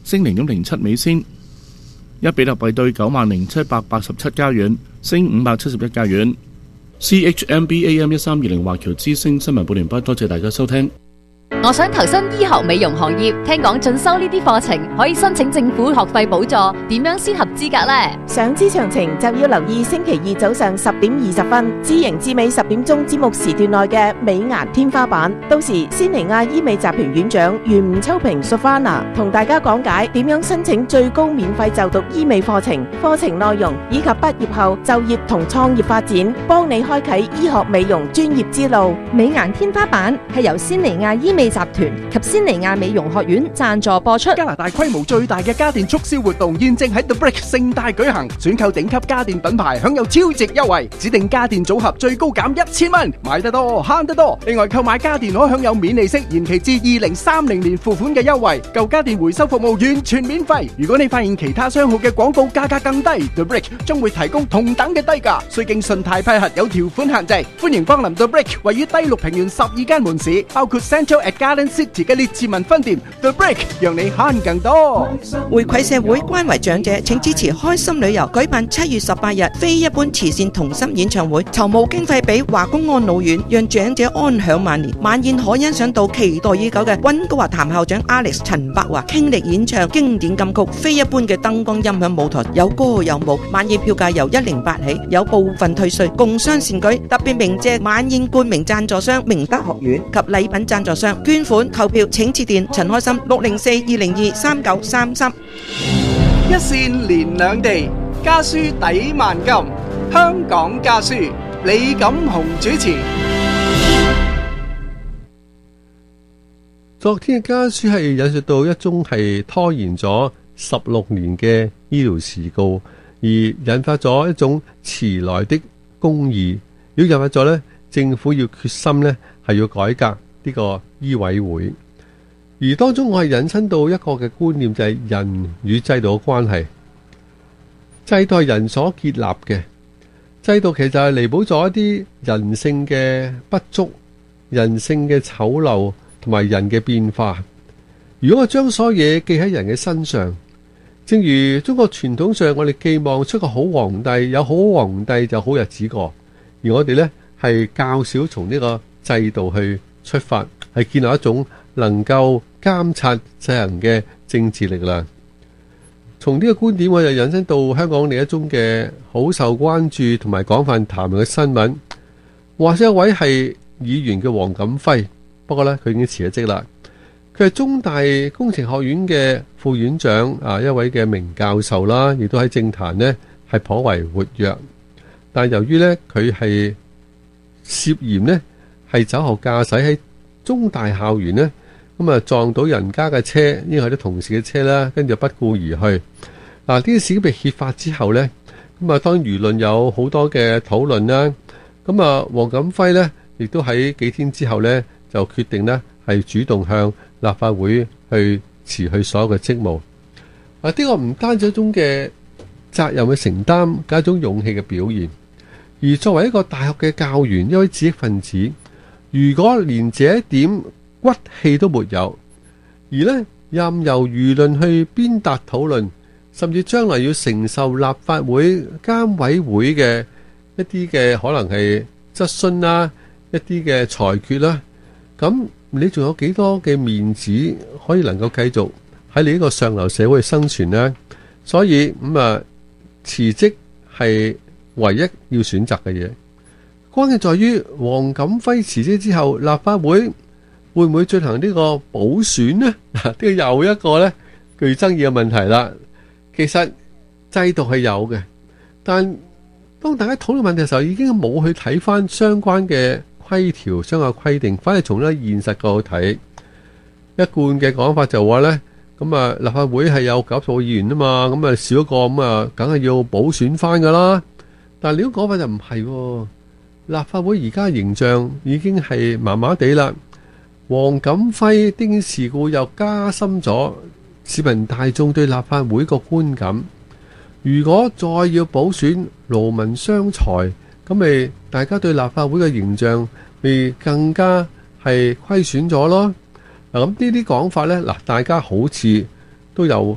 升0.07美仙；一比特幣兌90,787加元，升571加元。CHMB AM1320 華僑之聲新聞報完畢，多謝大家收聽。 我想投身醫學美容行業，聽講進修呢啲課程可以申請政府學費補助，點樣先合資格呢？ 想知詳情就要留意星期二早上10點20分，知營至美10點鐘節目時段內嘅美顏天花板。到時仙尼亞醫美集團院長袁吳秋平 Sofana 同大家講解點樣申請最高免費就讀醫美課程、課程內容以及畢業後就業同創業發展，幫你開啟醫學美容專業之路。 美顏天花板係由仙尼亞醫美集團及仙尼亞美容學院贊助播出。 加拿大規模最大嘅家電促銷活動現正喺 The Brick 盛大舉行，選購頂級家電品牌享有超值優惠，指定家電組合最高減1000蚊，買得多慳得多。另外購買家電可享有免利息延期至2030年付款嘅優惠，舊家電回收服務完全免費。如果你發現其他商號嘅廣告價格更低， The Brick 將會提供同等嘅低價，需經信貸批核，有條款限制。歡迎光臨 The Brick 位於低綠平原12間門市，包括 Central at Garden City 嘅列治文分店 The Brick， 讓你慳更多。 回饋社會，關懷長者，請支持開心旅遊舉辦7月18日非一般慈善同心演唱會，籌募經費俾華公安老院，讓長者安享晚年。晚宴可欣賞到期待已久嘅溫哥華譚校長 Alex 陳柏華傾力演唱經典金曲，非一般嘅燈光音響舞台，有歌有舞。晚宴票價由108起，有部分退稅，共襄善舉。特別鳴謝晚宴冠名贊助商明德學院及禮品贊助商。捐款購票請致電陳開心604-202-3933。 一線連兩地，家書抵萬金。香港家書，李錦雄主持。 昨天嘅家書係引述到一宗係拖延咗16年嘅醫療事故，而引發咗一種遲來的公義，亦引發咗呢政府要決心呢係要改革呢個醫委會。而當中我係引申到一個嘅觀念，就係人與制度嘅關係。制度係人所建立嘅，制度其實係彌補咗一啲人性嘅不足、人性嘅醜陋同埋人嘅變化。如果我將所有嘢記喺人嘅身上，正如中國傳統上我哋寄望出個好皇帝，有好皇帝就好日子過，而我哋呢係較少從呢個制度去出發，係建立一種能夠監察制衡嘅政治力量。從呢個觀點，我就引申到香港另一宗嘅好受關注同埋廣泛談論嘅新聞。話說一位係議員嘅黃錦輝，不過呢，佢已經辭咗職啦。佢係中大工程學院嘅副院長啊，一位嘅名教授啦，亦都喺政壇呢係頗為活躍。但係由於呢，佢係涉嫌呢係酒後駕駛喺中大校園呢，咁啊撞到人家嘅車，應該係啲同事嘅車啦，跟住不顧而去。嗱，呢啲事件被揭發之後呢，咁啊當輿論有好多嘅討論啦，咁啊黃錦輝呢亦都喺幾天之後呢就決定呢係主動向立法會去辭去所有嘅職務。啊，呢個唔單止一種嘅責任嘅承擔，係一種勇氣嘅表現。而作為一個大學嘅教員，一位知識分子，如果連這一點骨氣都沒有，而呢任由輿論去鞭撻討論，甚至將來要承受立法會監委會嘅一啲嘅可能係質詢啦，一啲嘅裁決啦，咁你仲有幾多嘅面子可以能夠繼續喺你呢個上流社會生存呢？所以辭職係唯一要選擇嘅嘢。關鍵在於黃錦輝辭職之後，立法會會唔會進行呢個補選呢？呢個又一個呢具爭議嘅問題啦。其實制度係有嘅，但當大家討論問題嘅時候，已經冇去睇翻相關嘅規條、相關規定，反而從呢現實角度睇。一貫嘅講法就話呢，咁立法會係有90個議員啊嘛，咁少一個咁梗係要補選翻噶啦。但係呢種講法就唔係喎，立法會而家形象已經係麻麻地啦。黃錦輝呢件事故又加深咗市民大眾對立法會個觀感。如果再要補選勞民傷財，咁咪大家對立法會嘅形象咪更加係虧損咗咯。嗱，咁呢啲講法呢，大家好似都有